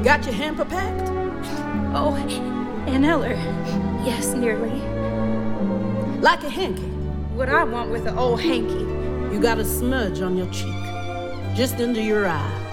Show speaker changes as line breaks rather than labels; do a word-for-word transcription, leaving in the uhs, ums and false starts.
Got your hamper packed?
Oh, Aunt Eller. Yes, nearly.
Like a hanky?
What I want with an old hanky.
You got a smudge on your cheek, just under your eye.